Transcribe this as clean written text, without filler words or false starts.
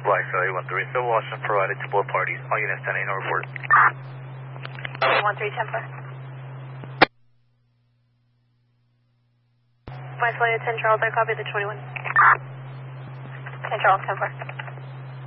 Black Sally 13, Phil Washington provided to both parties. All units 10 8 report. 13, 10 4. Black Sally 10 Charles, I copy the 21. 10 Charles, 10 4.